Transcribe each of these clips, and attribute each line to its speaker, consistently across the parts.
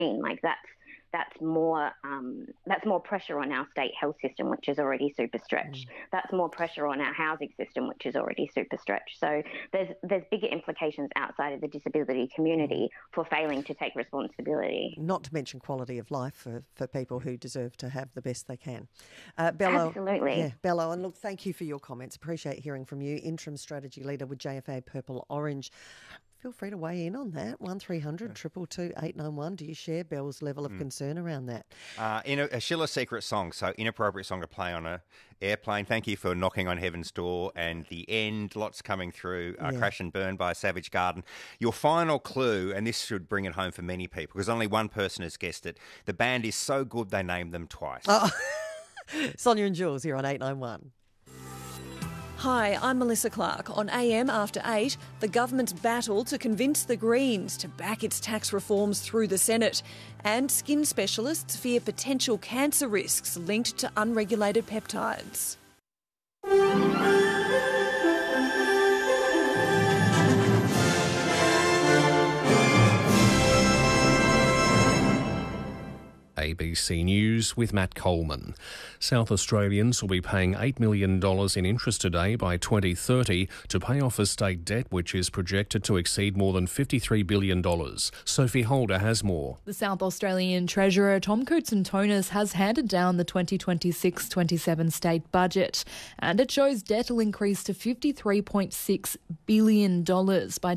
Speaker 1: Like that's more pressure on our state health system, which is already super stretched. That's more pressure on our housing system, which is already super stretched. So there's bigger implications outside of the disability community for failing to take responsibility.
Speaker 2: Not to mention quality of life for people who deserve to have the best they can. Bello,
Speaker 1: absolutely.
Speaker 2: Yeah, Bello, and look, thank you for your comments. Appreciate hearing from you. Interim Strategy Leader with JFA Purple Orange. Feel free to weigh in on that. 1300 222 891. Do you share Bell's level of concern around that?
Speaker 3: A Schiller secret song, so inappropriate song to play on an airplane. Thank you for knocking on heaven's door and the end. Lots coming through. Crash and Burn by Savage Garden. Your final clue, and this should bring it home for many people because only one person has guessed it. The band is so good they named them twice.
Speaker 2: Sonia and Jules here on 891.
Speaker 4: Hi, I'm Melissa Clark. On AM After 8, the government's battle to convince the Greens to back its tax reforms through the Senate. And skin specialists fear potential cancer risks linked to unregulated peptides.
Speaker 5: ABC News with Matt Coleman. South Australians will be paying $8 million in interest today by 2030 to pay off a state debt which is projected to exceed more than $53 billion. Sophie Holder has more.
Speaker 6: The South Australian Treasurer Tom Koutsantonis has handed down the 2026-27 state budget, and it shows debt will increase to $53.6 billion by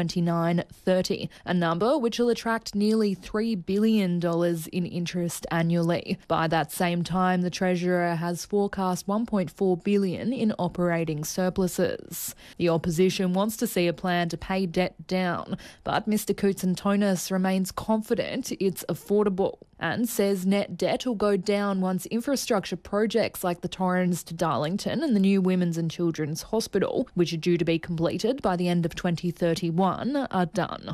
Speaker 6: 2029-30, a number which will attract nearly $3 billion in interest annually. By that same time, the Treasurer has forecast $1.4 billion in operating surpluses. The opposition wants to see a plan to pay debt down, but Mr Koutsantonis remains confident it's affordable and says net debt will go down once infrastructure projects like the Torrens to Darlington and the new Women's and Children's Hospital, which are due to be completed by the end of 2031, are done.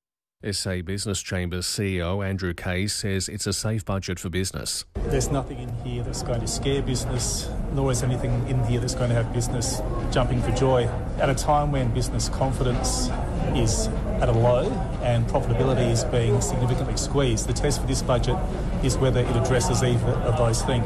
Speaker 5: SA Business Chamber's CEO Andrew Kay says it's a safe budget for business.
Speaker 7: There's nothing in here that's going to scare business, nor is anything in here that's going to have business jumping for joy. At a time when business confidence is at a low and profitability is being significantly squeezed, the test for this budget is whether it addresses either of those things.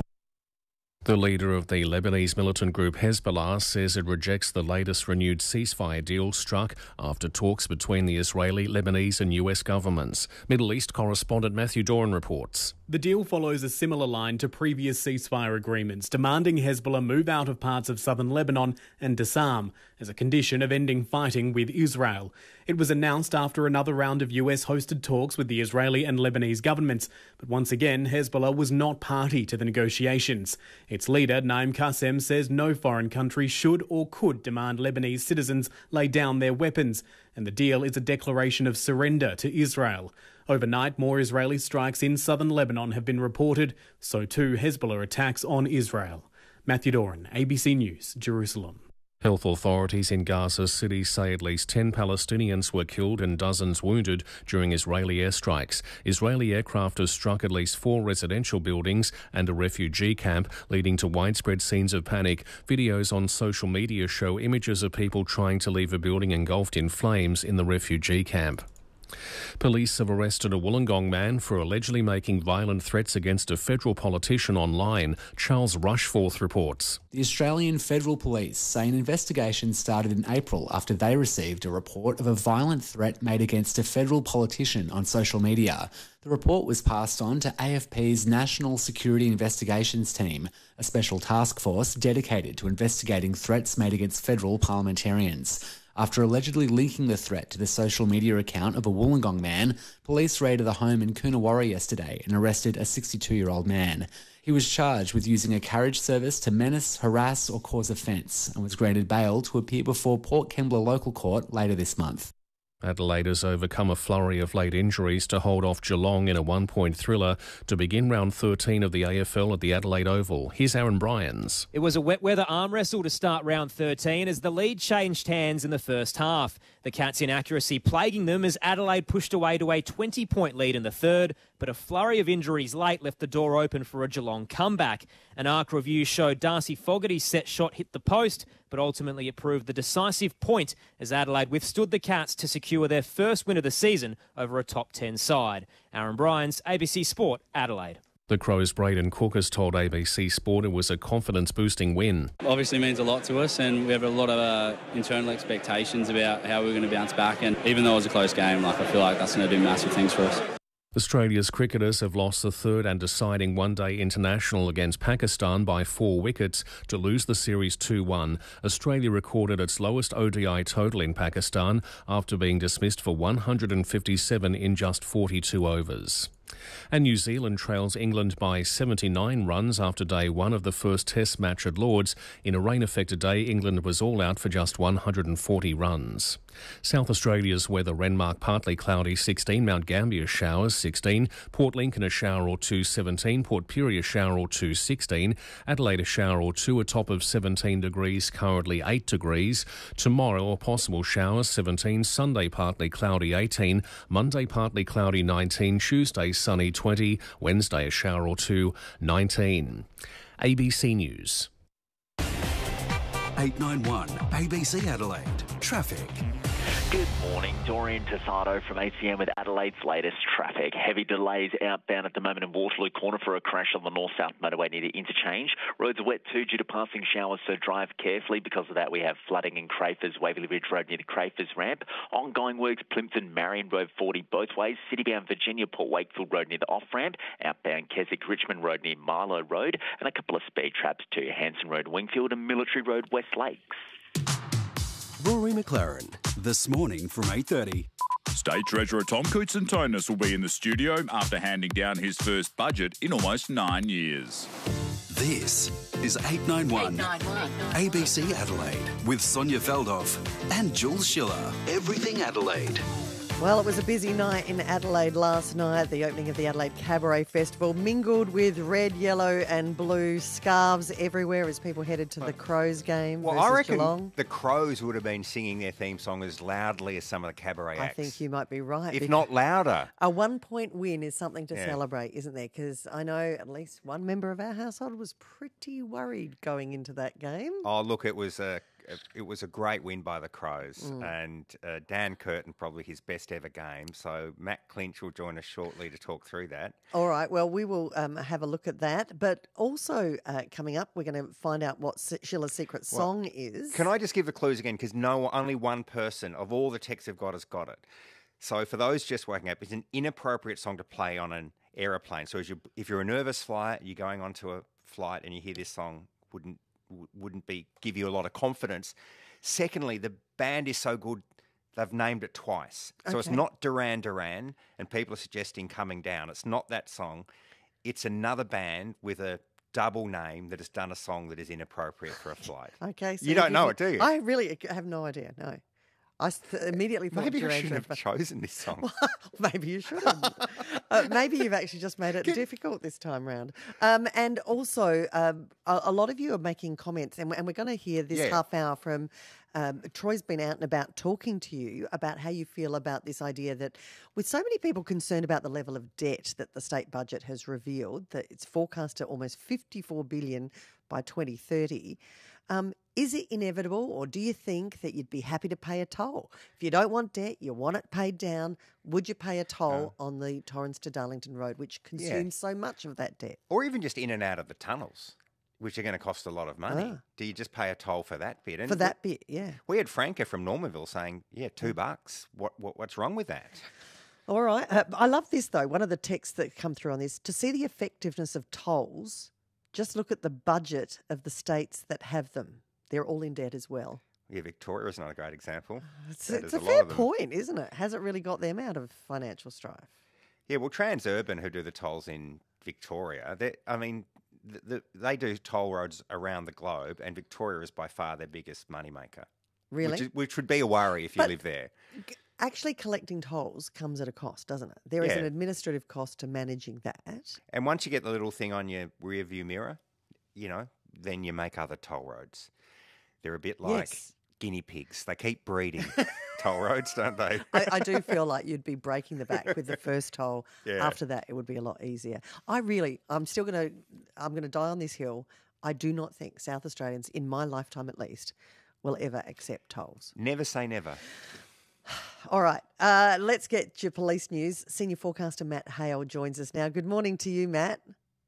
Speaker 5: The leader of the Lebanese militant group Hezbollah says it rejects the latest renewed ceasefire deal struck after talks between the Israeli, Lebanese and US governments. Middle East correspondent Matthew Doran reports.
Speaker 8: The deal follows a similar line to previous ceasefire agreements, demanding Hezbollah move out of parts of southern Lebanon and disarm as a condition of ending fighting with Israel. It was announced after another round of US-hosted talks with the Israeli and Lebanese governments, but once again, Hezbollah was not party to the negotiations. Its leader, Naim Qassem, says no foreign country should or could demand Lebanese citizens lay down their weapons, and the deal is a declaration of surrender to Israel. Overnight, more Israeli strikes in southern Lebanon have been reported, so too Hezbollah attacks on Israel. Matthew Doran, ABC News, Jerusalem.
Speaker 5: Health authorities in Gaza City say at least 10 Palestinians were killed and dozens wounded during Israeli airstrikes. Israeli aircraft have struck at least 4 residential buildings and a refugee camp, leading to widespread scenes of panic. Videos on social media show images of people trying to leave a building engulfed in flames in the refugee camp. Police have arrested a Wollongong man for allegedly making violent threats against a federal politician online. Charles Rushforth reports.
Speaker 9: The Australian Federal Police say an investigation started in April after they received a report of a violent threat made against a federal politician on social media. The report was passed on to AFP's National Security Investigations Team, a special task force dedicated to investigating threats made against federal parliamentarians. After allegedly linking the threat to the social media account of a Wollongong man, police raided the home in Coonawarra yesterday and arrested a 62-year-old man. He was charged with using a carriage service to menace, harass or cause offence and was granted bail to appear before Port Kembla Local Court later this month.
Speaker 5: Adelaide has overcome a flurry of late injuries to hold off Geelong in a one-point thriller to begin round 13 of the AFL at the Adelaide Oval. Here's Aaron Bryans.
Speaker 10: It was a wet weather arm wrestle to start round 13 as the lead changed hands in the first half. The Cats' inaccuracy plaguing them as Adelaide pushed away to a 20-point lead in the third, but a flurry of injuries late left the door open for a Geelong comeback. An ARC review showed Darcy Fogarty's set shot hit the post, but ultimately it proved the decisive point as Adelaide withstood the Cats to secure their first win of the season over a top 10 side. Aaron Bryans, ABC Sport, Adelaide.
Speaker 5: The Crows' Braden Cook has told ABC Sport it was a confidence-boosting win.
Speaker 11: Obviously means a lot to us, and we have a lot of internal expectations about how we're going to bounce back. And even though it was a close game, I feel like that's going to do massive things for us.
Speaker 5: Australia's cricketers have lost the third and deciding one-day international against Pakistan by 4 wickets to lose the series 2-1. Australia recorded its lowest ODI total in Pakistan after being dismissed for 157 in just 42 overs. And New Zealand trails England by 79 runs after day one of the first Test match at Lords. In a rain-affected day, England was all out for just 140 runs. South Australia's weather: Renmark partly cloudy 16, Mount Gambier showers 16, Port Lincoln a shower or 2 17, Port Pirie a shower or 2 16, Adelaide a shower or 2, a top of 17 degrees, currently 8 degrees. Tomorrow a possible showers 17, Sunday partly cloudy 18, Monday partly cloudy 19, Tuesday sunny 20, Wednesday a shower or 2, 19. ABC News.
Speaker 12: 891 ABC Adelaide. Traffic.
Speaker 13: Good morning. Dorian Tassado from ACM with Adelaide's latest traffic. Heavy delays outbound at the moment in Waterloo Corner for a crash on the north-south motorway near the interchange. Roads are wet too due to passing showers, so drive carefully. Because of that, we have flooding in Crafers, Waverley Ridge Road near the Crafers ramp. Ongoing works, Plympton, Marion Road 40 both ways. Citybound Virginia, Port Wakefield Road near the off-ramp. Outbound Keswick, Richmond Road near Marlow Road. And a couple of speed traps to Hanson Road, Wingfield, and Military Road, West Lakes.
Speaker 12: Rory McLaren, This Morning from 8:30.
Speaker 14: State Treasurer Tom Koutson-Tonis will be in the studio after handing down his first budget in almost 9 years.
Speaker 12: This is 891 ABC Adelaide with Sonia Feldhoff and Jules Schiller. Everything Adelaide.
Speaker 2: Well, it was a busy night in Adelaide last night. The opening of the Adelaide Cabaret Festival mingled with red, yellow and blue scarves everywhere as people headed to the Crows game versus
Speaker 3: I reckon
Speaker 2: Geelong.
Speaker 3: the Crows would have been singing their theme song as loudly as some of the cabaret acts.
Speaker 2: I think you might be right.
Speaker 3: If not louder.
Speaker 2: A 1-point win is something to celebrate, isn't there? Because I know at least one member of our household was pretty worried going into that game.
Speaker 3: Oh, look, it was a great win by the Crows, and Dan Curtin probably his best ever game. So Matt Clinch will join us shortly to talk through that.
Speaker 2: All right, well, we will have a look at that. But also coming up, we're going to find out what Schiller's secret song is.
Speaker 3: Can I just give the clues again? Because only one person of all the texts have got has got it. So for those just waking up, it's an inappropriate song to play on an aeroplane. So if you're a nervous flyer, you're going onto a flight and you hear this song, wouldn't give you a lot of confidence. Secondly, the band is so good, they've named it twice. So it's not Duran Duran, and people are suggesting Coming Down. It's not that song. It's another band with a double name that has done a song that is inappropriate for a flight.
Speaker 2: Okay. So
Speaker 3: you don't know it, do you?
Speaker 2: I really have no idea, no. I immediately thought
Speaker 3: maybe
Speaker 2: Duran
Speaker 3: you shouldn't have chosen this song.
Speaker 2: Well, maybe you shouldn't. Maybe you've actually just made it difficult this time round. And also, a lot of you are making comments, and we're going to hear this half hour from Troy's been out and about talking to you about how you feel about this idea that with so many people concerned about the level of debt that the state budget has revealed, that it's forecast at almost $54 billion by 2030, is it inevitable, or do you think that you'd be happy to pay a toll? If you don't want debt, you want it paid down, would you pay a toll on the Torrens to Darlington Road, which consumes so much of that debt?
Speaker 3: Or even just in and out of the tunnels, which are going to cost a lot of money. Do you just pay a toll for that bit? And
Speaker 2: for that bit, yeah.
Speaker 3: We had Franca from Normanville saying, $2. What's wrong with that?
Speaker 2: All right. I love this, though. One of the texts that come through on this, to see the effectiveness of tolls, just look at the budget of the states that have them. They're all in debt as well.
Speaker 3: Yeah, Victoria is not a great example.
Speaker 2: It's a fair point, isn't it? Hasn't really got them out of financial strife.
Speaker 3: Yeah, well, Transurban, who do the tolls in Victoria, they do toll roads around the globe, and Victoria is by far their biggest moneymaker.
Speaker 2: Really?
Speaker 3: Which would be a worry if you live there.
Speaker 2: Actually collecting tolls comes at a cost, doesn't it? There is an administrative cost to managing that.
Speaker 3: And once you get the little thing on your rear view mirror, then you make other toll roads. They're a bit like guinea pigs. They keep breeding toll roads, don't they?
Speaker 2: I do feel like you'd be breaking the back with the first toll. Yeah. After that, it would be a lot easier. I'm going to die on this hill. I do not think South Australians, in my lifetime at least, will ever accept tolls.
Speaker 3: Never say never.
Speaker 2: All right, let's get your police news. Senior forecaster Matt Hale joins us now. Good morning to you, Matt.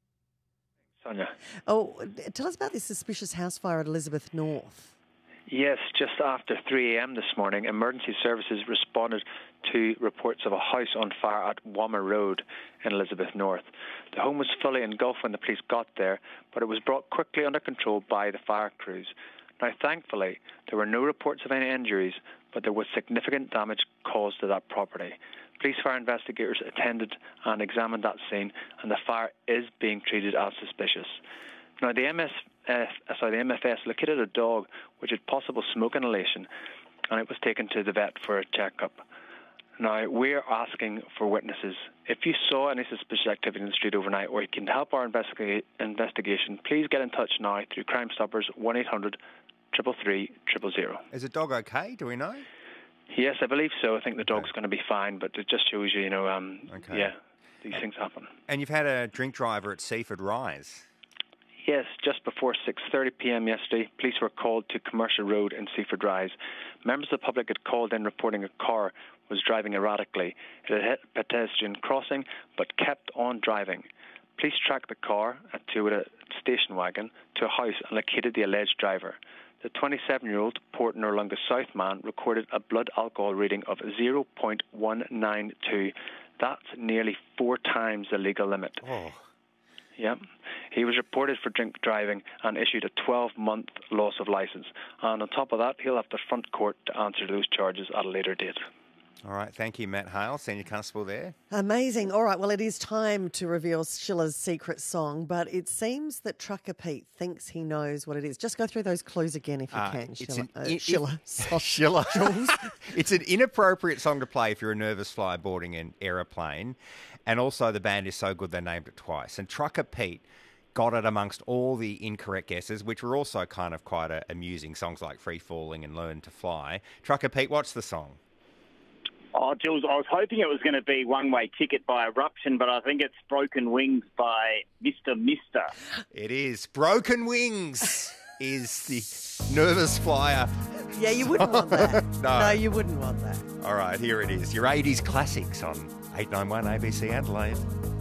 Speaker 15: Sonia.
Speaker 2: Oh, tell us about this suspicious house fire at Elizabeth North.
Speaker 15: Yes, just after 3 a.m. this morning, emergency services responded to reports of a house on fire at Wammer Road in Elizabeth North. The home was fully engulfed when the police got there, but it was brought quickly under control by the fire crews. Now, thankfully, there were no reports of any injuries, but there was significant damage caused to that property. Police fire investigators attended and examined that scene, and the fire is being treated as suspicious. Now, the MFS located a dog which had possible smoke inhalation, and it was taken to the vet for a checkup. Now, we're asking for witnesses. If you saw any suspicious activity in the street overnight, or you can help our investigation, please get in touch now through Crime Stoppers 1-800-333-000.
Speaker 3: Is the dog okay? Do we know?
Speaker 15: Yes, I believe so. I think the dog's going to be fine, but it just shows you, yeah, these things happen.
Speaker 3: And you've had a drink driver at Seaford Rise.
Speaker 15: Yes, just before 6:30 p.m. yesterday, police were called to Commercial Road in Seaford Rise. Members of the public had called in reporting a car was driving erratically. It had hit a pedestrian crossing but kept on driving. Police tracked the car, a Toyota station wagon, to a house and located the alleged driver. The 27-year-old Port Noarlunga South man recorded a blood alcohol reading of 0.192. That's nearly 4 times the legal limit.
Speaker 3: Oh.
Speaker 15: Yeah. He was reported for drink driving and issued a 12-month loss of licence. And on top of that, he'll have to front court to answer those charges at a later date.
Speaker 3: All right, thank you, Matt Hale, Senior Constable there.
Speaker 2: Amazing. All right, well, it is time to reveal Shiller's secret song, but it seems that Trucker Pete thinks he knows what it is. Just go through those clues again if you can, Schiller.
Speaker 3: Schiller.
Speaker 2: Jules.
Speaker 3: It's an inappropriate song to play if you're a nervous flyer boarding an aeroplane, and also the band is so good they named it twice. And Trucker Pete got it amongst all the incorrect guesses, which were also kind of quite amusing, songs like Free Falling and Learn to Fly. Trucker Pete, what's the song?
Speaker 16: Oh, Jules, I was hoping it was going to be One Way Ticket by Eruption, but I think it's Broken Wings by Mr. Mister.
Speaker 3: It is. Broken Wings is the nervous flyer.
Speaker 2: Yeah, you wouldn't want that.
Speaker 3: No,
Speaker 2: you wouldn't want that.
Speaker 3: All right, here it is. Your 80s classics on 891 ABC Adelaide.